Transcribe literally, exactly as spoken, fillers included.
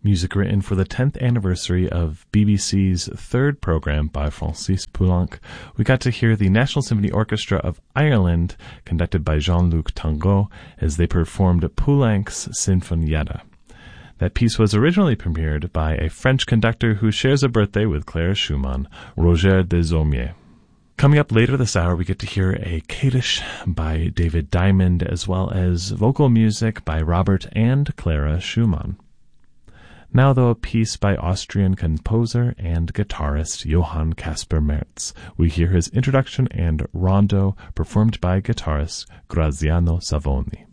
Music written for the tenth anniversary of B B C's third program by Francis Poulenc. We got to hear the National Symphony Orchestra of Ireland, conducted by Jean-Luc Tango, as they performed Poulenc's Sinfonietta. That piece was originally premiered by a French conductor who shares a birthday with Clara Schumann, Roger Desaulniers. Coming up later this hour, we get to hear a Kaddish by David Diamond, as well as vocal music by Robert and Clara Schumann. Now, though, a piece by Austrian composer and guitarist Johann Caspar Merz. We hear his introduction and rondo performed by guitarist Graziano Savoni.